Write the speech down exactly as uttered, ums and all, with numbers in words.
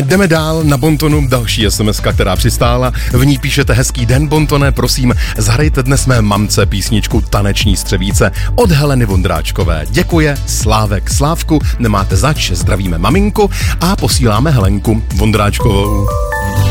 jdeme dál na Bontonu, další es em eska, která přistála. V ní píšete: hezký den, Bontone, prosím, zahrajte dnes mé mamce písničku Taneční střevíce od Heleny Vondráčkové. Děkuje Slávek. Slávku, nemáte zač, zdravíme maminku a posíláme Helenku Vondráčkovou.